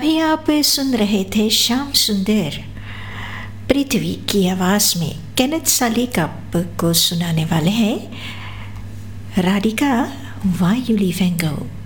अभी आप सुन रहे थे श्याम सुंदर पृथ्वी की आवाज़ में। केनेथ सालिकाप को सुनाने वाले हैं राधिका वायुली वेंगो।